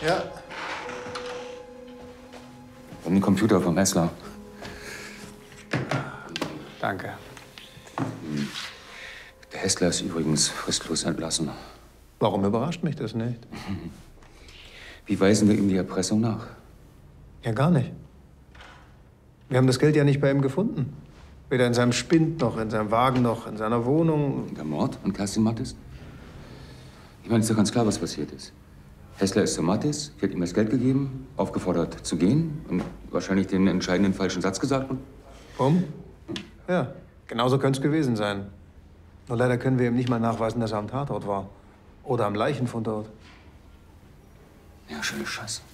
Ja. Und den Computer vom Hessler. Danke. Der Hessler ist übrigens fristlos entlassen. Warum überrascht mich das nicht? Wie weisen wir ihm die Erpressung nach? Ja, gar nicht. Wir haben das Geld ja nicht bei ihm gefunden. Weder in seinem Spind, noch in seinem Wagen, noch in seiner Wohnung. Der Mord an Kerstin Mattes? Ich meine, es ist doch ganz klar, was passiert ist. Hessler ist zu Mattes, die hat ihm das Geld gegeben, aufgefordert zu gehen und wahrscheinlich den entscheidenden falschen Satz gesagt. Und Bumm? Ja, genauso könnte es gewesen sein. Nur leider können wir ihm nicht mal nachweisen, dass er am Tatort war. Oder am Leichenfundort. Ja, schöne Scheiße.